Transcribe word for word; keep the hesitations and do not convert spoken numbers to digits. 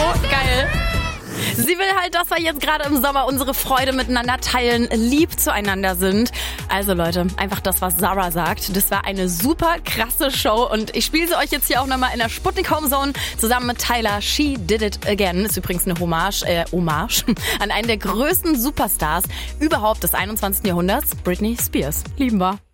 geil. Sie will halt, dass wir jetzt gerade im Sommer unsere Freude miteinander teilen, lieb zueinander sind. Also Leute, einfach das, was Sarah sagt. Das war eine super krasse Show und ich spiele sie euch jetzt hier auch nochmal in der Sputnik Home Zone zusammen mit Tyler. She Did It Again. Ist übrigens eine Hommage, äh, Hommage an einen der größten Superstars überhaupt des einundzwanzigsten Jahrhunderts, Britney Spears. Lieben wir.